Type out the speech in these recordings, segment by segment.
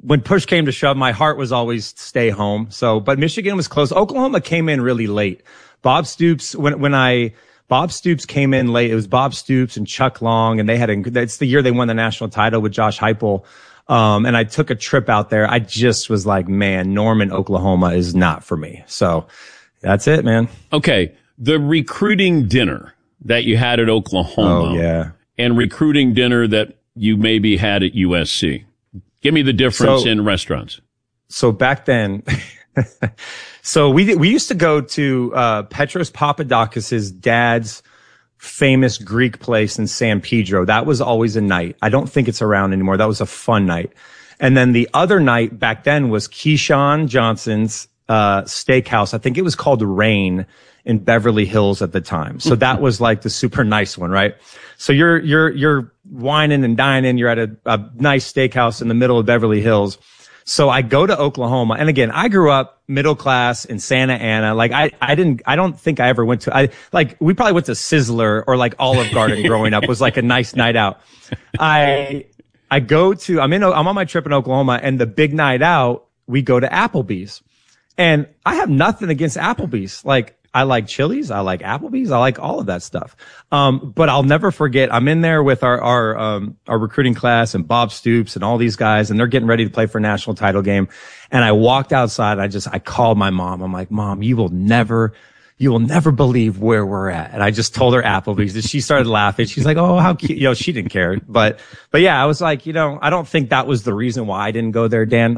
when push came to shove, my heart was always stay home. So, but Michigan was close. Oklahoma came in really late. Bob Stoops, Bob Stoops came in late. It was Bob Stoops and Chuck Long, and it's the year they won the national title with Josh Heupel. And I took a trip out there. I just was like, man, Norman, Oklahoma is not for me. So that's it, man. Okay. The recruiting dinner that you had at Oklahoma. Oh, yeah. And recruiting dinner that you maybe had at USC. Give me the difference in restaurants. So back then, so we used to go to Petros Papadakis' dad's famous Greek place in San Pedro. That was always a night. I don't think it's around anymore. That was a fun night. And then the other night back then was Keyshawn Johnson's steakhouse. I think it was called Rain in Beverly Hills at the time. So that was like the super nice one, right? So you're whining and dining. You're at a nice steakhouse in the middle of Beverly Hills. So I go to Oklahoma. And again, I grew up middle class in Santa Ana. Like I don't think I ever went to, we probably went to Sizzler or like Olive Garden growing up. Was like a nice night out. I'm on my trip in Oklahoma, and the big night out, we go to Applebee's. And I have nothing against Applebee's. Like, I like Chili's. I like Applebee's. I like all of that stuff. But I'll never forget, I'm in there with our recruiting class and Bob Stoops and all these guys, and they're getting ready to play for a national title game. And I walked outside. I called my mom. I'm like, Mom, you will never believe where we're at. And I just told her Applebee's, and she started laughing. She's like, oh, how cute. You know, she didn't care. But yeah, I was like, I don't think that was the reason why I didn't go there, Dan.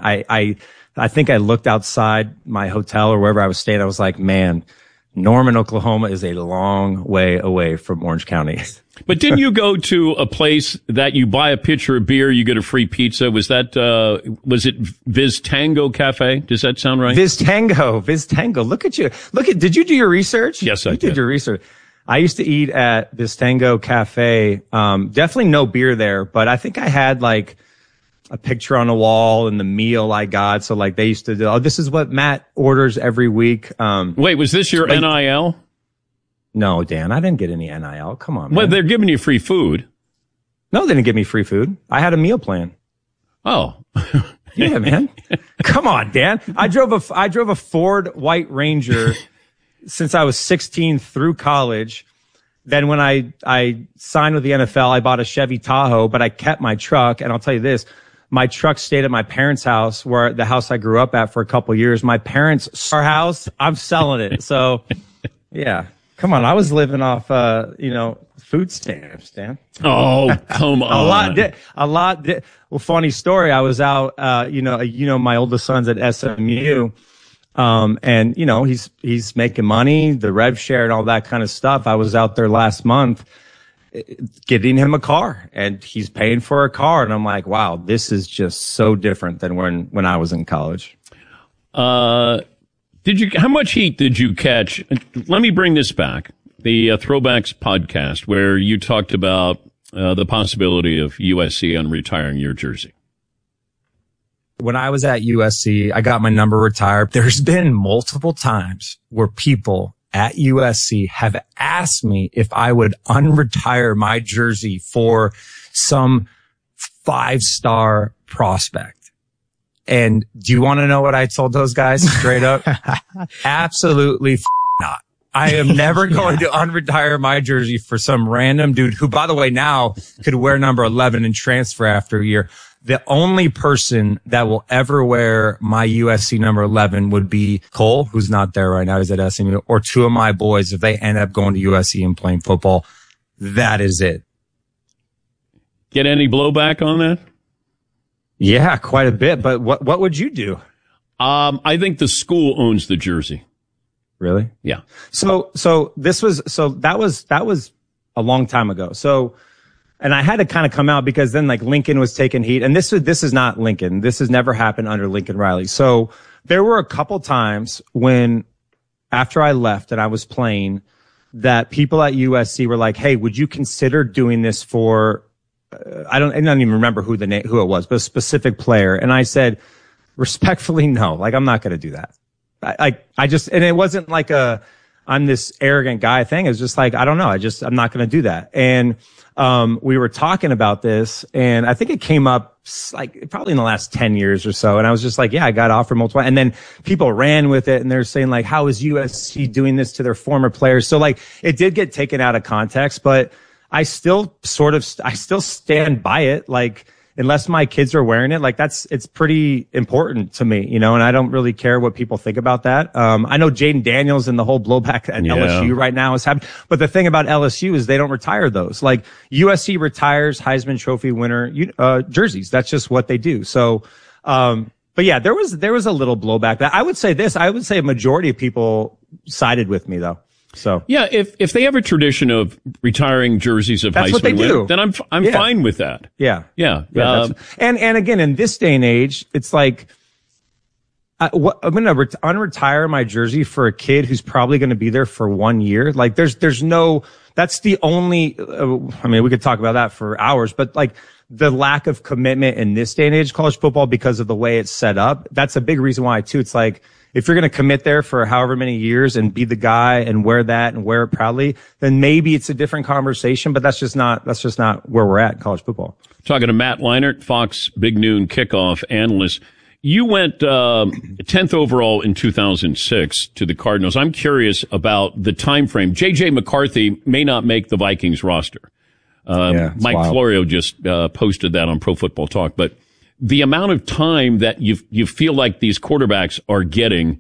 I think I looked outside my hotel or wherever I was staying. I was like, man, Norman, Oklahoma is a long way away from Orange County. But didn't you go to a place that you buy a pitcher of beer, you get a free pizza? Was it Viz Tango Cafe? Does that sound right? Viz Tango. Look at you. Did you do your research? Yes, I did. You did your research. I used to eat at Viz Tango Cafe. Definitely no beer there, but I think I had like a picture on the wall and the meal I got. So like they used to do, this is what Matt orders every week. Wait, was this your NIL? No, Dan, I didn't get any NIL. Come on, man. Well, they're giving you free food. No, they didn't give me free food. I had a meal plan. Oh. Yeah, man. Come on, Dan. I drove a Ford White Ranger since I was 16 through college. Then when I signed with the NFL, I bought a Chevy Tahoe, but I kept my truck. And I'll tell you this, my truck stayed at my parents' house, where the house I grew up at for a couple of years. My parents' house, I'm selling it. So yeah, come on. I was living off, food stamps, Dan. Oh, come on. A lot. Well, funny story. I was out, my oldest son's at SMU. And he's making money, the rev share and all that kind of stuff. I was out there last month getting him a car, and he's paying for a car. And I'm like, wow, this is just so different than when I was in college. How much heat did you catch? Let me bring this back. The Throwbacks podcast, where you talked about the possibility of USC on retiring your jersey. When I was at USC, I got my number retired. There's been multiple times where people at USC have asked me if I would unretire my jersey for some 5-star prospect. And do you want to know what I told those guys straight up? Absolutely not. I am never going to unretire my jersey for some random dude who, by the way, now could wear number 11 and transfer after a year. The only person that will ever wear my USC number 11 would be Cole, who's not there right now. He's at SMU, or two of my boys. If they end up going to USC and playing football, that is it. Get any blowback on that? Yeah, quite a bit. But what would you do? I think the school owns the jersey. Really? Yeah. So that was a long time ago. And I had to kind of come out because then like Lincoln was taking heat, and this is not Lincoln. This has never happened under Lincoln Riley. So there were a couple times when after I left and I was playing that people at USC were like, hey, would you consider doing this for, I don't even remember who it was, but a specific player. And I said, respectfully, no, like I'm not going to do that. And it wasn't like I'm this arrogant guy thing. It's just like, I don't know. I'm not going to do that. And we were talking about this, and I think it came up like probably in the last 10 years or so. And I was just like, yeah, I got offered multiple. And then people ran with it, and they're saying like, how is USC doing this to their former players? So like, it did get taken out of context, but I still stand by it. Like, unless my kids are wearing it, like it's pretty important to me, and I don't really care what people think about that. I know Jaden Daniels and the whole blowback at LSU right now is happening. But the thing about LSU is they don't retire those. Like USC retires Heisman Trophy winner, jerseys. That's just what they do. So, but yeah, there was a little blowback. I would say a majority of people sided with me though. So yeah, if they have a tradition of retiring jerseys of Heisman winners, then I'm fine with that. Yeah. And again, in this day and age, it's like I'm going to unretire my jersey for a kid who's probably going to be there for 1 year. Like there's no. That's the only. I mean, we could talk about that for hours, but like the lack of commitment in this day and age, college football, because of the way it's set up, that's a big reason why too. It's like, if you're going to commit there for however many years and be the guy and wear that and wear it proudly, then maybe it's a different conversation, but that's just not where we're at in college football. Talking to Matt Leinart, Fox Big Noon kickoff analyst. You went 10th overall in 2006 to the Cardinals. I'm curious about the time frame. J.J. McCarthy may not make the Vikings roster. Mike wild. Florio just posted that on Pro Football Talk, but the amount of time that you feel like these quarterbacks are getting,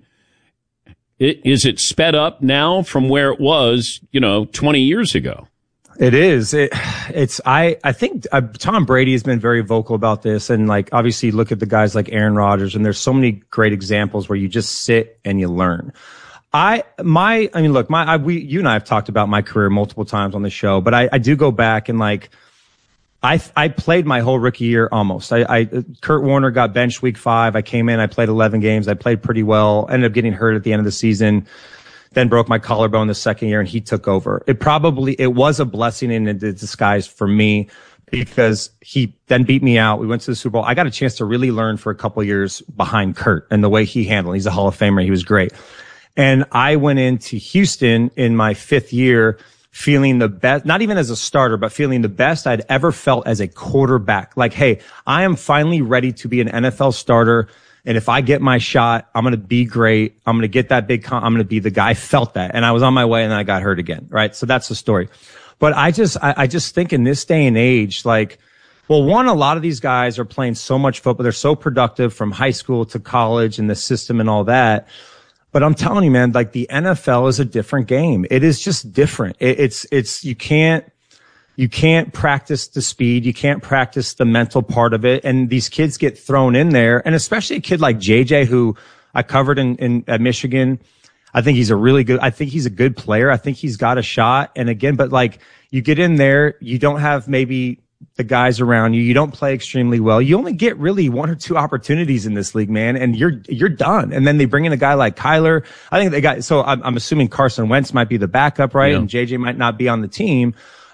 is it sped up now from where it was, 20 years ago? It is. I think Tom Brady has been very vocal about this. And like, obviously look at the guys like Aaron Rodgers, and there's so many great examples where you just sit and you learn. You and I have talked about my career multiple times on the show, but I do go back and like, I played my whole rookie year almost. Kurt Warner got benched week 5. I came in, I played 11 games. I played pretty well, ended up getting hurt at the end of the season, then broke my collarbone the second year, and he took over. It was a blessing in a disguise for me, because he then beat me out. We went to the Super Bowl. I got a chance to really learn for a couple years behind Kurt and the way he handled. He's a Hall of Famer. He was great. And I went into Houston in my 5th year, feeling the best, not even as a starter, but feeling the best I'd ever felt as a quarterback. Like, hey, I am finally ready to be an NFL starter. And if I get my shot, I'm going to be great. I'm going to get that I'm going to be the guy. I felt that. And I was on my way, and then I got hurt again. Right. So that's the story. But I just think in this day and age, like, well, one, a lot of these guys are playing so much football. They're so productive from high school to college and the system and all that. But I'm telling you, man, like the NFL is a different game. It is just different. You can't practice the speed. You can't practice the mental part of it. And these kids get thrown in there. And especially a kid like JJ, who I covered at Michigan. I think he's a good player. I think he's got a shot. And again, but like you get in there, you don't have maybe the guys around you. You don't play extremely well. You only get really 1 or 2 opportunities in this league, man, and you're done. And then they bring in a guy like Kyler. I think so I'm assuming Carson Wentz might be the backup, right? Yeah. And JJ might not be on the team.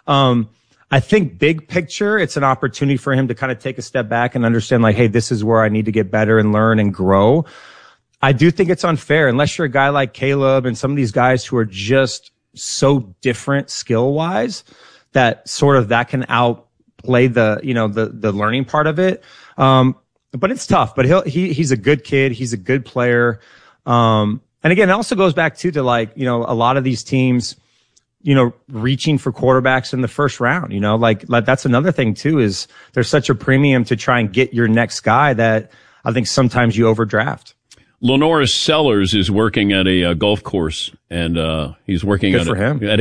I think big picture, it's an opportunity for him to kind of take a step back and understand like, hey, this is where I need to get better and learn and grow. I do think it's unfair unless you're a guy like Caleb and some of these guys who are just so different skill wise that sort of that can outplay the learning part of it. But it's tough, but he's a good kid. He's a good player. And again, it also goes back to like, a lot of these teams, reaching for quarterbacks in the first round, like that's another thing too, is there's such a premium to try and get your next guy that I think sometimes you overdraft. Lenora Sellers is working at a golf course, and he's working at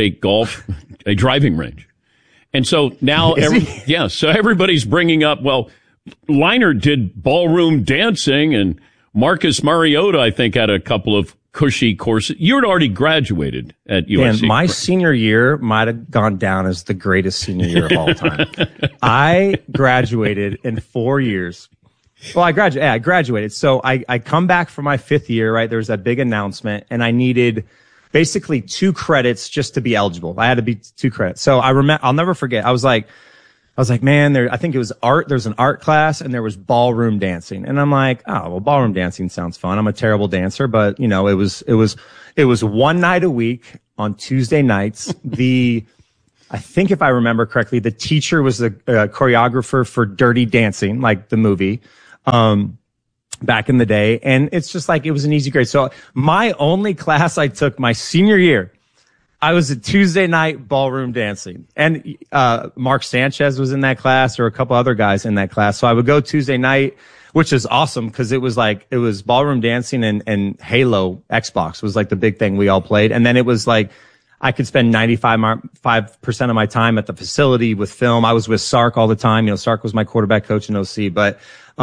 a driving range. And so now, so everybody's bringing up, well, Leinart did ballroom dancing, and Marcus Mariota, I think, had a couple of cushy courses. You had already graduated at USC. Man, my senior year might have gone down as the greatest senior year of all time. I graduated in 4 years. Well, I graduated. So I come back for my 5th year, right? There was that big announcement, and I needed basically 2 credits just to be eligible. I had to be 2 credits. So I'll never forget. I was like, man, I think it was art. There's an art class, and there was ballroom dancing. And I'm like, oh, well, ballroom dancing sounds fun. I'm a terrible dancer, but it was one night a week on Tuesday nights. I think if I remember correctly, the teacher was the choreographer for Dirty Dancing, like the movie, back in the day. And it's just like, it was an easy grade. So my only class I took my senior year, I was at Tuesday night ballroom dancing, and Mark Sanchez was in that class, or a couple other guys in that class. So I would go Tuesday night, which is awesome because it was ballroom dancing and Halo Xbox was like the big thing we all played. And then it was like I could spend 95% of my time at the facility with film. I was with Sark all the time. You know, Sark was my quarterback coach in OC, but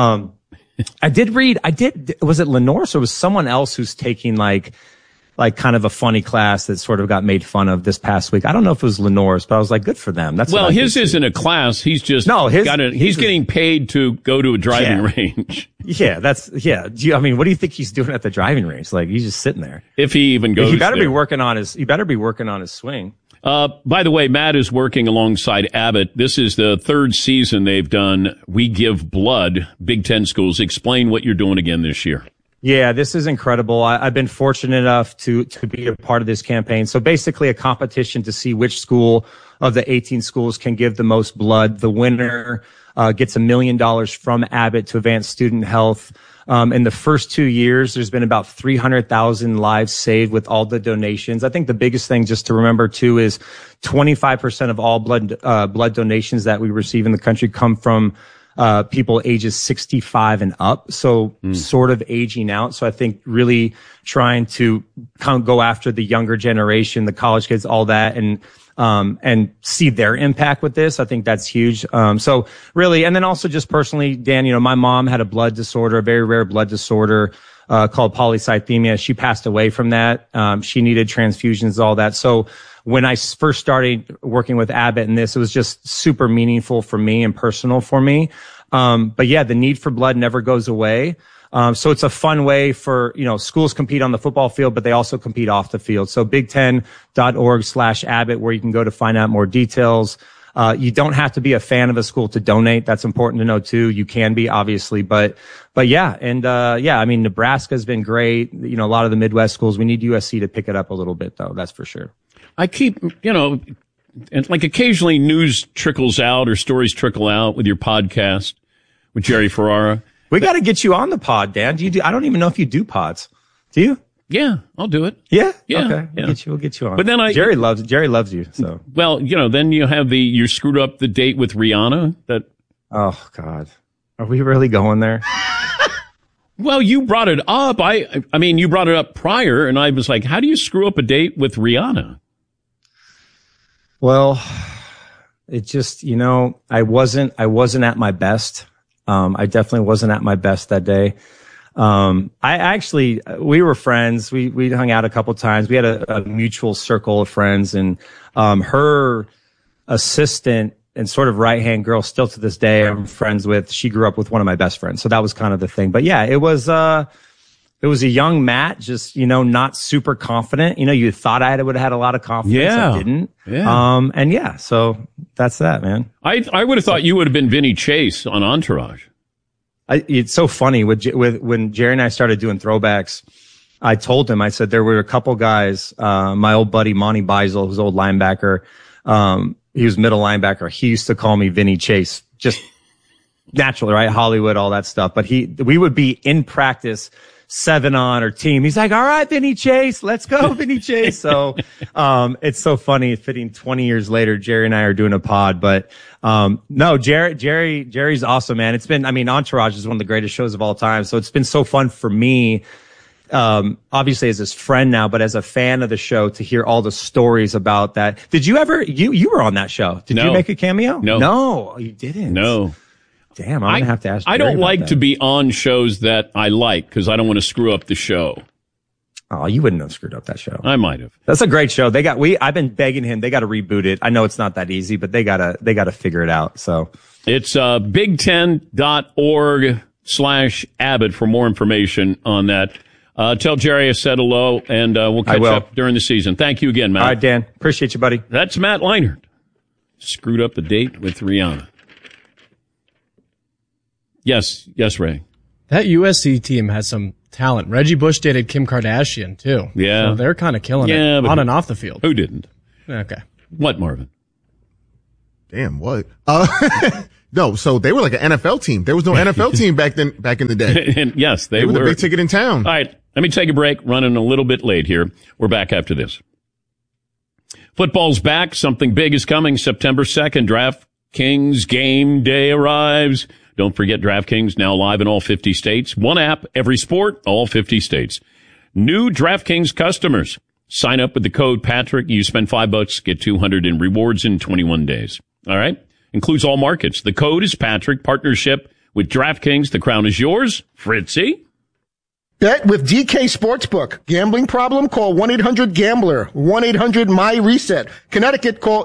was it Lenore? Or was someone else who's taking like kind of a funny class that sort of got made fun of this past week. I don't know if it was Lenore's, but I was like, good for them. That's well, his isn't a class. He's just he's getting paid to go to a driving range. Yeah, I mean, what do you think he's doing at the driving range? Like, he's just sitting there. If he even goes, he better be working on his swing. By the way, Matt is working alongside Abbott. This is the third season they've done We Give Blood, Big Ten schools. Explain what you're doing again this year. Yeah, this is incredible. I've been fortunate enough to be a part of this campaign. So basically a competition to see which school of the 18 schools can give the most blood. The winner gets $1 million from Abbott to advance student health. In the first 2 years, there's been about 300,000 lives saved with all the donations. I think the biggest thing just to remember too is 25% of all blood donations that we receive in the country come from people ages 65 and up. So sort of aging out. So I think really trying to go after the younger generation, the college kids, all that, and see their impact with this. I think that's huge. So really, and then also just personally, Dan, you know, my mom had a blood disorder, a very rare blood disorder, called polycythemia. She passed away from that. She needed transfusions, all that. So when I first started working with Abbott in this, it was just super meaningful for me and personal for me. But yeah, the need for blood never goes away. So it's a fun way for, you know, schools compete on the football field, but they also compete off the field. So big10.org/Abbott, where you can go to find out more details. You don't have to be a fan of a school to donate. That's important to know too. You can be, obviously, but yeah. And, I mean, Nebraska's been great. You know, a lot of the Midwest schools, we need USC to pick it up a little bit though. That's for sure. I keep, you know, and like occasionally news trickles out or stories trickle out with your podcast with Jerry Ferrara. We got to get you on the pod, Dan. I don't even know if you do pods. Do you? Yeah, I'll do it. Yeah. Yeah. Okay. Yeah. We'll get you on. But then Jerry loves you. So. Well, you know, then you screwed up the date with Rihanna. Oh God, are we really going there? Well, you brought it up. I mean, you brought it up prior, and I was like, how do you screw up a date with Rihanna? Well, it just, you know, I wasn't at my best. I definitely wasn't at my best that day. We were friends. We hung out a couple times. We had a mutual circle of friends, and, her assistant and sort of right-hand girl still to this day I'm friends with. She grew up with one of my best friends. So that was kind of the thing. But yeah, it was a young Matt, just, you know, not super confident. You know, you thought I would have had a lot of confidence. Yeah. I didn't. Yeah. And yeah, so that's that, man. I would have thought you would have been Vinny Chase on Entourage. It's so funny when Jerry and I started doing throwbacks. I told him, I said, there were a couple guys, my old buddy, Monty Beisel, who's old linebacker. He was middle linebacker. He used to call me Vinny Chase, just naturally, right? Hollywood, all that stuff. But we would be in practice 7-on or team. He's like, all right, Vinny Chase, let's go, Vinny Chase. So, it's so funny fitting 20 years later, Jerry and I are doing a pod, but, no, Jerry's awesome, man. Entourage is one of the greatest shows of all time. So it's been so fun for me, obviously as his friend now, but as a fan of the show to hear all the stories about that. Did you ever, you were on that show? Did you make a cameo? No, you didn't. No. Damn, I'm going to have to ask Jerry I don't like that. to be on shows that I like because I don't want to screw up the show. Oh, you wouldn't have screwed up that show. I might have. That's a great show. I've been begging him. They got to reboot it. I know it's not that easy, but they gotta figure it out. So it's, big10.org/Abbott for more information on that. Tell Jerry I said hello, and we'll catch up during the season. Thank you again, Matt. All right, Dan. Appreciate you, buddy. That's Matt Leinart. Screwed up the date with Rihanna. Yes, Ray. That USC team has some talent. Reggie Bush dated Kim Kardashian, too. Yeah. So they're kind of killing it on and off the field. Who didn't? Okay. What, Marvin? Damn, what? No, so they were like an NFL team. There was no NFL team back in the day. And yes, they were were the big ticket in town. All right, let me take a break. Running a little bit late here. We're back after this. Football's back. Something big is coming. September 2nd, DraftKings game day arrives. Don't forget DraftKings now live in all 50 states. One app, every sport, all 50 states. New DraftKings customers. Sign up with the code Patrick. You spend $5, get $200 in rewards in 21 days. All right? Includes all markets. The code is Patrick. Partnership with DraftKings. The crown is yours. Fritzy. Bet with DK Sportsbook. Gambling problem? Call 1-800-GAMBLER. 1-800-MY-RESET. Connecticut, call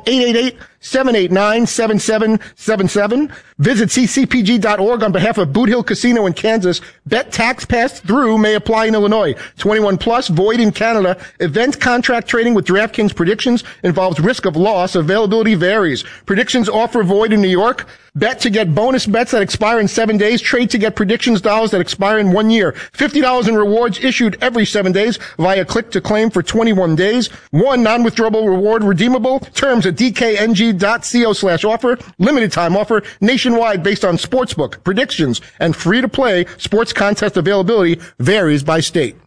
888-789-7777. Visit ccpg.org on behalf of Boot Hill Casino in Kansas. Bet tax passed through may apply in Illinois. 21 plus, void in Canada. Event contract trading with DraftKings predictions involves risk of loss. Availability varies. Predictions offer void in New York. Bet to get bonus bets that expire in 7 days. Trade to get predictions dollars that expire in 1 year. $50 in rewards issued every 7 days via click to claim for 21 days. One non-withdrawable reward redeemable. Terms at dkng.co/offer. Limited time offer nationwide based on sportsbook, predictions, and free to play. Sports contest availability varies by state.